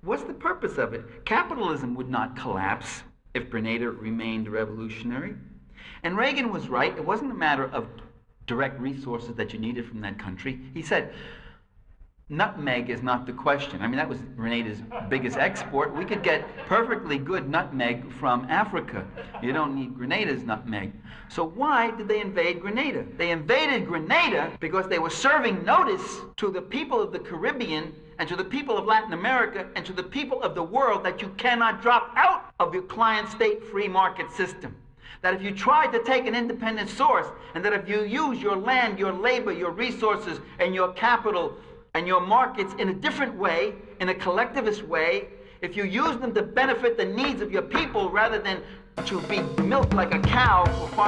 What's the purpose of it? Capitalism would not collapse if Grenada remained revolutionary. And Reagan was right. It wasn't a matter of direct resources that you needed from that country. He said, nutmeg is not the question. I mean, that was Grenada's biggest export. We could get perfectly good nutmeg from Africa. You don't need Grenada's nutmeg. So why did they invade Grenada? They invaded Grenada because they were serving notice to the people of the Caribbean and to the people of Latin America and to the people of the world that you cannot drop out of your client state free market system. That if you try to take an independent source, and that if you use your land, your labor, your resources, and your capital, and your markets in a different way, in a collectivist way, if you use them to benefit the needs of your people rather than to be milked like a cow for